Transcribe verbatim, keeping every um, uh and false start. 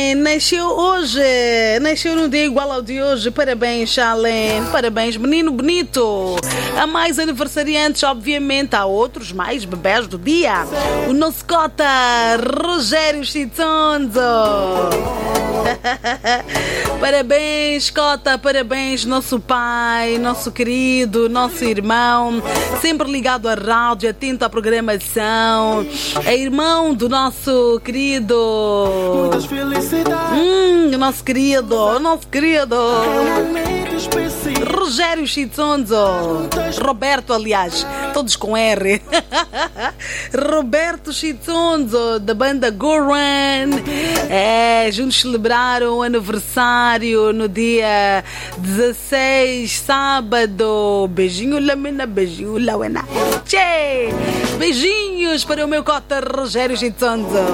Charlene nasceu hoje, nasceu no dia igual ao de hoje. Parabéns, Charlene, parabéns, menino bonito. Há mais aniversariantes, obviamente, há outros mais bebés do dia. O nosso cota, Rogério Chitonzo. Parabéns, cota, parabéns, nosso pai, nosso querido, nosso irmão, sempre ligado à rádio, atento à programação. É irmão do nosso querido, hum, nosso querido, nosso querido Rogério Chitonzo. Roberto, aliás, todos com R. Roberto Chitonzo, da banda Goran. É, juntos celebraram o aniversário no dia dezesseis, sábado. Beijinho, Lamena, beijinho, Lauena. Tchê! Beijinhos para o meu cota Rogério Chitonzo.